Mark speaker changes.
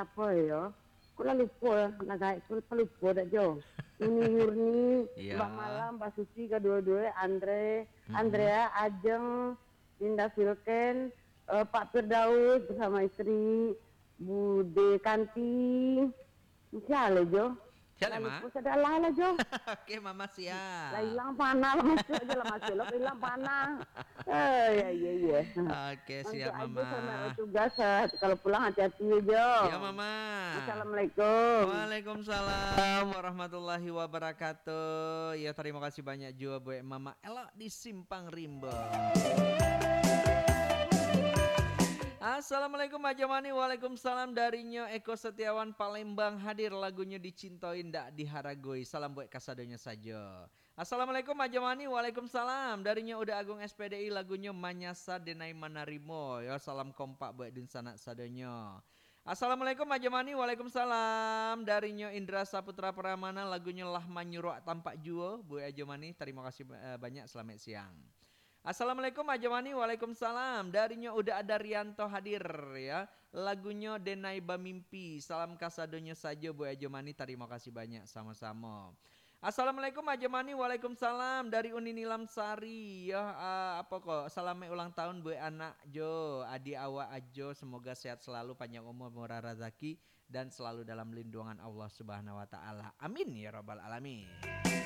Speaker 1: siapa ya? Kula lupa, kula lupa dah jo. Yuni Yurni,
Speaker 2: Iya.
Speaker 1: Mbak Malam, Mbak Suci, kedua-dua,
Speaker 2: Mm-mm.
Speaker 1: Andrea, Ajeng, Linda Silken, Pak Firdaus bersama istri, Bude Kanti, siapa jo?
Speaker 2: Siapa
Speaker 1: Lalu
Speaker 2: mak?
Speaker 1: pun ada lah jo.
Speaker 2: Oke mama
Speaker 1: Lah
Speaker 2: siap.
Speaker 1: hilang panah lah masuk aja lah masuk lah hilang panah. Ya ya ya.
Speaker 2: Oke
Speaker 1: Untuk
Speaker 2: siap
Speaker 1: aja
Speaker 2: mama.
Speaker 1: sama tugas kalau pulang hati-hati aja.
Speaker 2: Ya mama.
Speaker 1: Assalamualaikum.
Speaker 2: Waalaikumsalam warahmatullahi wabarakatuh. Ya terima kasih banyak juga Bu Mama Ella di Simpang Rimbo. Assalamualaikum Aja Mani. Waalaikumsalam dari Nyo Eko Setiawan Palembang hadir lagunya dicintain ndak diharagoi. Salam buat kasadonya saja. Assalamualaikum Aja Mani. Waalaikumsalam dari Nyo Uda Agung SPDI lagunya Manyasa Denai Manarimo. Ya salam kompak buat din sanak sadonyo. Assalamualaikum Aja Mani. Waalaikumsalam dari Nyo Indra Saputra Pramana lagunya Lah Manyurok Tampak Juo. Bu Aja Mani terima kasih banyak selamat siang. Assalamualaikum Ajamani, waalaikumsalam. Darinya udah ada Rianto hadir ya. Lagunya Denai Bamimpi. Salam kasadonya saja Bu Ajamani. Terima kasih banyak sama-sama. Assalamualaikum Ajamani, waalaikumsalam. Dari Uni Nilam Sari ya. Apa kok? Salamnya ulang tahun Bu anak Jo, Adi Awa Ajo. Semoga sehat selalu, panjang umur, murah rezeki dan selalu dalam lindungan Allah Subhanahu Wa Taala. Amin ya Rabbal Alamin.